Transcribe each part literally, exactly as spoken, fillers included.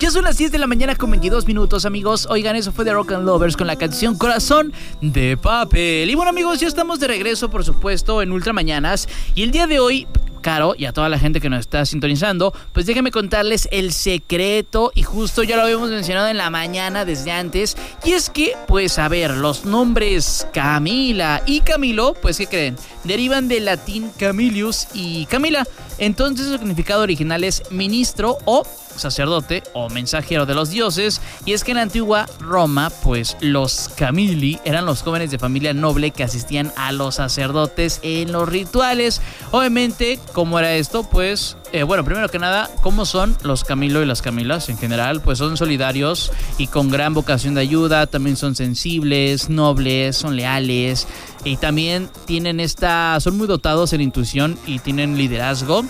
Ya son las diez de la mañana con veintidós minutos, amigos. Oigan, eso fue de Rock and Lovers con la canción Corazón de Papel. Y bueno, amigos, ya estamos de regreso, por supuesto, en Ultramañanas. Y el día de hoy, Caro, y a toda la gente que nos está sintonizando, pues déjenme contarles el secreto, y justo ya lo habíamos mencionado en la mañana desde antes, y es que, pues a ver, los nombres Camila y Camilo, pues ¿qué creen? Derivan del latín Camilius y Camila. Entonces su significado original es ministro o sacerdote o mensajero de los dioses, y es que en la antigua Roma, pues los Camili eran los jóvenes de familia noble que asistían a los sacerdotes en los rituales. Obviamente, ¿cómo era esto? Pues, eh, bueno, primero que nada, ¿cómo son los Camilo y las Camilas en general? Pues son solidarios y con gran vocación de ayuda, también son sensibles, nobles, son leales, y también tienen esta, son muy dotados en intuición y tienen liderazgo.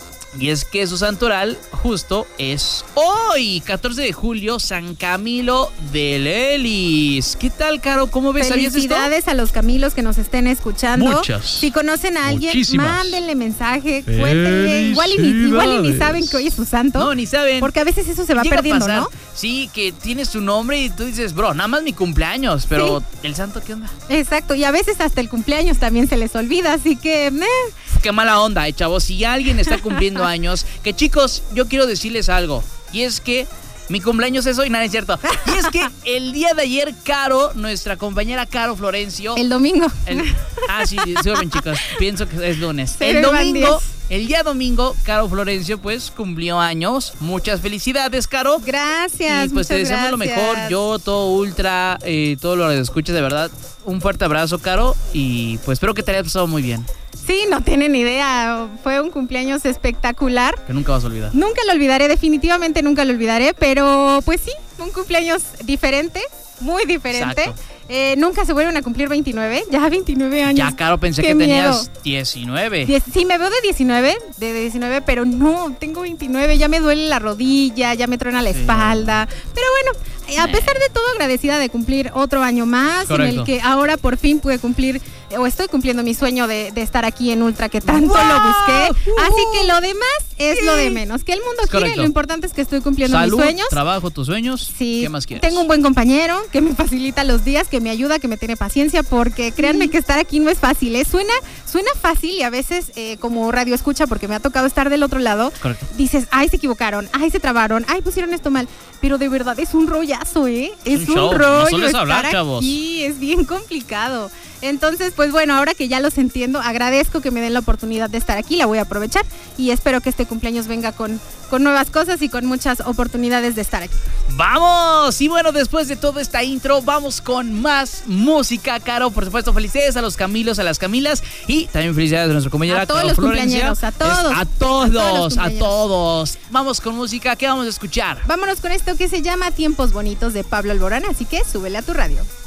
Y es que su santoral justo es hoy, catorce de julio, San Camilo de Lelis. ¿Qué tal, Caro? ¿Cómo ves? ¿Sabías esto? Felicidades a los Camilos que nos estén escuchando. Muchas. Si conocen a alguien, Muchísimas. Mándenle mensaje, cuéntenle. Igual y, ni, igual y ni saben que hoy es su santo. No, ni saben. Porque a veces eso se va Llega perdiendo, a pasar, ¿no? Sí, que tienes tu nombre y tú dices, bro, nada más mi cumpleaños, pero Sí. ¿el santo qué onda? Exacto, y a veces hasta el cumpleaños también se les olvida, así que... meh. Qué mala onda, eh, chavos. Si alguien está cumpliendo años, que chicos, yo quiero decirles algo. Y es que mi cumpleaños es hoy, nada, es cierto. Y es que el día de ayer, Caro, nuestra compañera Caro Florencio. El domingo. el- ah, sí, disculpen, chicos. Pienso que es lunes. Se El me van domingo, diez. el día domingo, Caro Florencio, pues cumplió años. Muchas felicidades, Caro. Gracias, Y pues te muchas deseamos lo gracias. mejor. Yo, todo Ultra, eh, todo lo que escuches, de verdad. Un fuerte abrazo, Caro. Y pues espero que te hayas pasado muy bien. Sí, no tienen idea, fue un cumpleaños espectacular. Que nunca vas a olvidar. Nunca lo olvidaré, definitivamente nunca lo olvidaré, pero pues sí, un cumpleaños diferente, muy diferente. Exacto. Eh, nunca se vuelven a cumplir veintinueve, ya veintinueve años. Ya, Caro, pensé Qué que miedo. tenías diecinueve. Diez- sí, me veo de diecinueve, de diecinueve, pero no, tengo veintinueve, ya me duele la rodilla, ya me truena la Sí. espalda. Pero bueno, eh, a pesar de todo, agradecida de cumplir otro año más, Correcto. en el que ahora por fin pude cumplir, eh, o estoy cumpliendo mi sueño de, de estar aquí en Ultra, que tanto ¡Wow! lo busqué. ¡Uh! Así que lo demás es Sí. lo de menos. Que el mundo Es gire, correcto. lo importante es que estoy cumpliendo Salud, mis sueños. trabajo, tus sueños. Sí, ¿Qué más quieres? tengo un buen compañero que me facilita los días, que me ayuda, que me tiene paciencia, porque créanme que estar aquí no es fácil, ¿eh? Suena, suena fácil y a veces eh, como radio escucha, porque me ha tocado estar del otro lado, Correcto. dices, ay, se equivocaron, ay, se trabaron, ay, pusieron esto mal, pero de verdad es un rollazo, ¿eh? Es un un, show, no rollo solo es estar hablar, chavos. aquí, es bien complicado. Entonces, pues bueno, ahora que ya los entiendo, agradezco que me den la oportunidad de estar aquí, la voy a aprovechar y espero que este cumpleaños venga con, con nuevas cosas y con muchas oportunidades de estar aquí. ¡Vamos! Y bueno, después de toda esta intro, vamos con más música, Caro. Por supuesto, felicidades a los Camilos, a las Camilas, y también felicidades a nuestra compañera A todos Caro los Florencia. cumpleañeros, a todos. Es- a A todos, todos los a cumpleañeros. todos. Vamos con música, ¿qué vamos a escuchar? Vámonos con esto que se llama Tiempos Bonitos de Pablo Alborán, así que súbele a tu radio.